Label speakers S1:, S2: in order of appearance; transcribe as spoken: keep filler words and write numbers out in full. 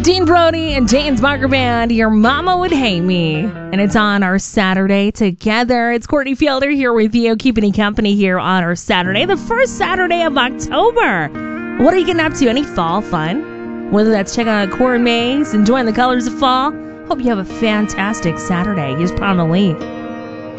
S1: Dean Brody and Jane's Barker Band, Your Mama Would Hate Me. And it's on our Saturday together. It's Courtney Fielder here with you, keeping you company here on our Saturday, the first Saturday of October. What are you getting up to? Any fall fun? Whether that's checking out a corn maze, enjoying the colors of fall. Hope you have a fantastic Saturday. You just put on the leaf.